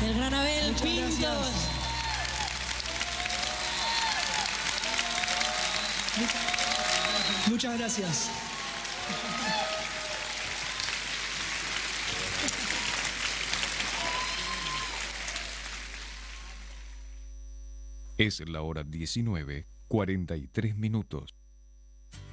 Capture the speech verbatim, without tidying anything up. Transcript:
El gran Abel Muchas Pintos. gracias. Muchas gracias. Es la hora diecinueve, cuarenta y tres minutos.